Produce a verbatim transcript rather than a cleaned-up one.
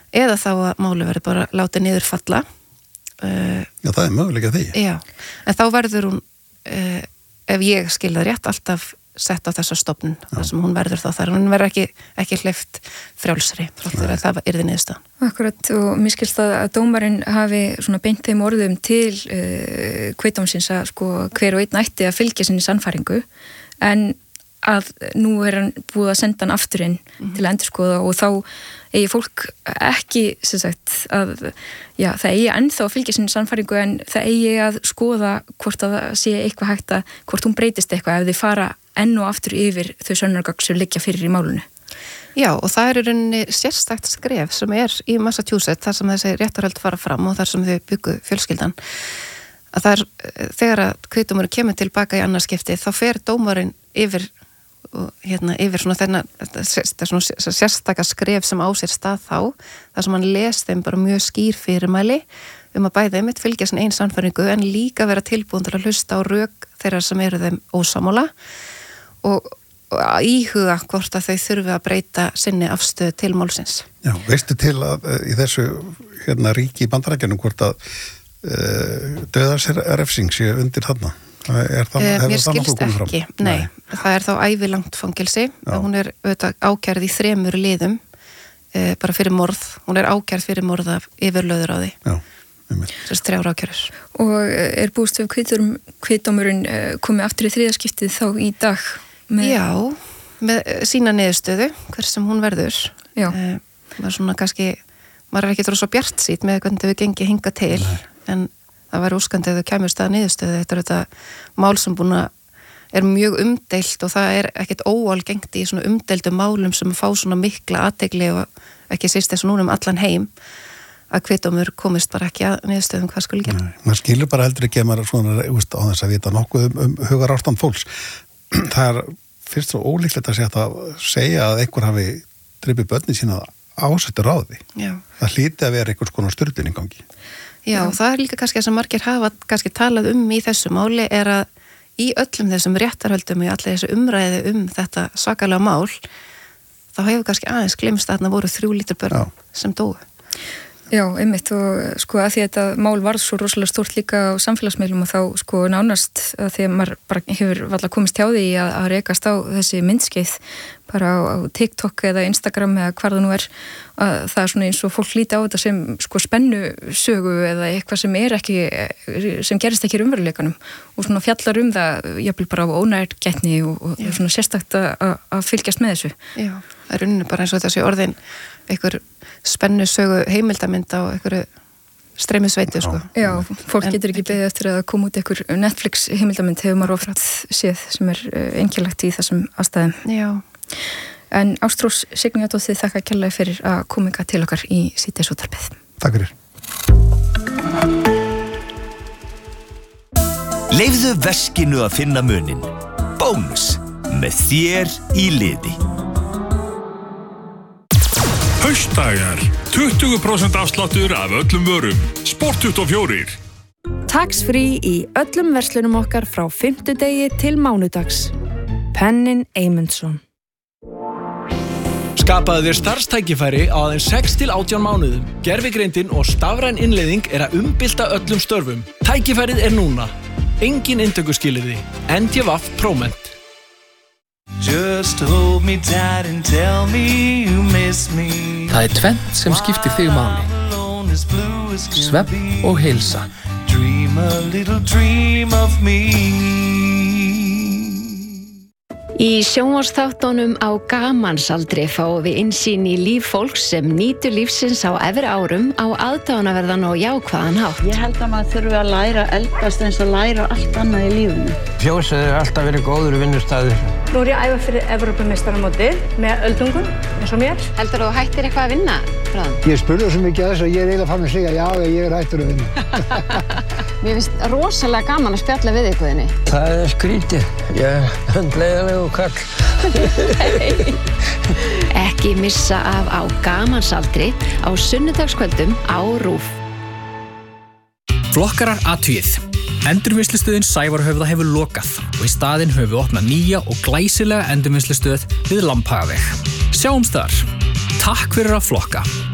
eða þá að máli verður bara látið niður falla. Uh, Já, það er möguleika því. Já, en þá verður hún, uh, ef ég skil það rétt, alltaf sett á þessa stofnun, þar sem hún verður þá þar. Hún verður ekki, ekki hleypt frjálsri, þáttur að það yrði niðurstaðan. Akkurat, og mér skilst að, að dómarinn hafi svona beint þeim orðum til uh, kveitómsins að sko hver og einn ætti að fylgja sinni sannfæringu, en að nú er hann búið að senda hann aftur inn mm-hmm. til að endurskoða og þá eigi fólk ekki, sem sagt, að já, það eigi ennþá að fylgja sinni sannfæringu en það eigi að skoða hvort að það sé eitthvað hægt að, hvort hún breytist eitthvað ef þið fara enn og aftur yfir þau sönnunargögn sem liggja fyrir í málunu. Já, og það er í rauninni sérstakt skref sem er í Massachusetts, þar sem þessi réttarhöld fara fram og þar sem þau byggu fjölskyldan. Að það er, þegar að kveitómurinn kemur tilbaka í annarskipti, þá fer dómarinn yfir og hérna yfir svona þennan svona sérstaka skref sem á sér stað þá, þar sem hann les þeim bara mjög skýr fyrirmæli um að bæða einmitt fylgja sin einn sannfæringu en líka vera tilbúin til að hlusta á rök þeirra sem eru þeim ósammála og, og íhuga hvort að þau þurfi að breyta sinni afstöðu til málsins. Já, veistu til að í þessu hérna ríki í Bandarækjunum hvort að uh, dauðarefsing sé undir þarna? Er það, uh, mér skilst ekki, nei. nei það er þá ævilangt fangelsi og hún er auðvitað ákærð í þremur liðum uh, bara fyrir morð, hún er ákærð fyrir morð af yfirlöður á því þess þrjár ákærur. Og er búist við kveitómurinn uh, komið aftur í þriðaskiptið þá í dag? Með... Já, með sína niðurstöðu hver sem hún verður uh, var svona kannski, maður er ekki þrótt svo bjart sýt með hvernig þau gengi hinga til nei. En það væri óskandi að þau kemur stað niðurstöðu. Þetta er þetta mál sem búin að er mjög umdeilt og það er ekkert óalgengt í svona umdeildum málum sem fá svona mikla athygli og ekki síst þess að núna um allan heim að kveitómur komist bara ekki að niðurstöðum hvað skuli gera. Maður skilur bara heldur ekki að maður svona úst, á þess að vita nokkuð um, um hugarástand fólks. Það er fyrst svo ólíklegt að segja, að segja að einhver hafi drifið börnin sína ásettur á því. Já. Það hlýti að vera einhvers konar sturlun í gangi. Já, Já, það er líka kannski að sem margir hafa kannski talað um í þessu máli er að í öllum þessum réttarhöldum í allir þessu umræði um þetta svakalega mál þá hefur kannski aðeins glemst að þarna voru þrjú lítur börn Já. Sem dóu. Já, einmitt og sko að því að þetta mál varð svo rosalega stórt líka á samfélagsmiðlum og þá sko nánast að því að maður bara hefur valla komist hjá því að, að rekast á þessi myndskeið bara á, á TikTok eða Instagram eða hvar það nú er að það er svona eins og fólk líti á þetta sem sko spennu sögu eða eitthvað sem er ekki, sem gerist ekki í raunveruleikanum og svona fjallar um það jafnvel bara á ónærgætni og, og svona sérstakt að, að fylgjast með þessu. Já, það er rauninni bara eins og þessi orðin einhver spennu sögu heimildamind á einhverju streymisveitu sko. Já, fólk en, getur ekki beðið eftir að koma út einhver Netflix heimildamind hefur maður oft séð sem er einkennilegt í þessum aðstæðum. Já. En Ástrós Signíadóttir þakka kærlega fyrir að koma hingað til okkar í síðdegisútvarpið. Takk fyrir. Leyfðu veskinu að finna munin. Bónus með þér í liði. Haustdagar, tuttugu prósent afsláttur af öllum vörum. Sport tuttugu og fjórir. Tax free í öllum verslunum okkar frá fimmtudegi til mánudags. Pennin Eymundsson. Skapaðu þér starfstækifæri á aðeins sex til átján mánuðum. Gervigreindin og stafræn innleiðing er að umbylta öllum störfum. Tækifærið er núna. Engin inntökuskilyrði. N D V Proment. Just hold me tight and tell me you miss me. Það er tvennt sem skiptir þig máli. Svefn og heilsa. Dream a little dream of me. Í sjónvarpsþáttunum á gamansaldri fáum við innsýn í líf fólks sem nýtur lífsins á efri árum á aðdáunarverðan og jákvæðan hátt. Ég held að maður þurfi að læra eldast eins og læra allt annað í lífinu. Fjósið er alltaf verið góður vinnustæður. Nú er ég að æfa fyrir Evrópumeistaramótið með öldungum eins og mér. Heldur þú hættir eitthvað að vinna frá þeim? Ég spurði svo mikið að þess að ég er eiginlega fann að segja já, ég er hættur að vinna. Mér finnst rosalega gaman að spjalla við ykkur þinni. Það er skrítið. Ég er hundleiðilegu kall. Ekki missa af á gamansaldri á sunnudagskvöldum á RÚV. Flokkarar athugið. Endurvinnslustöðin Sævarhöfða hefur lokað og í staðinn höfum við opnað nýja og glæsilega endurvinnslustöð við Lambhagaveg. Sjáumst þar. Takk fyrir að flokka.